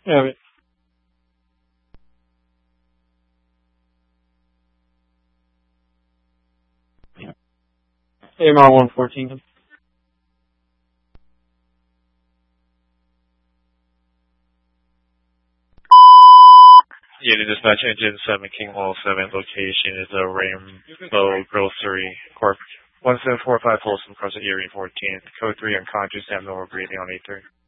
Yeah. AMR 114. Unit dispatch engine 7 King Hall 7 location is a Rainbow Grocery Corp. 1745 Folsom Crescent, Erie 14. Code 3 unconscious, abnormal breathing on A3.